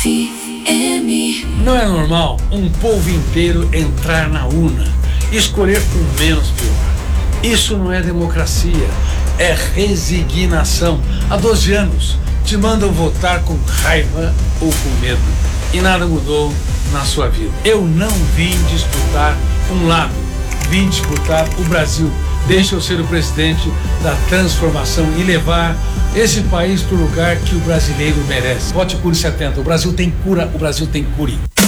Não é normal um povo inteiro entrar na urna e escolher o menos pior. Isso não é democracia, é resignação. Há 12 anos te mandam votar com raiva ou com medo e nada mudou na sua vida. Eu não vim disputar um lado, vim disputar o Brasil. Deixa eu ser o presidente da transformação e levar esse país para o lugar que o brasileiro merece. Vote Cure 70. O Brasil tem cura, o Brasil tem cure.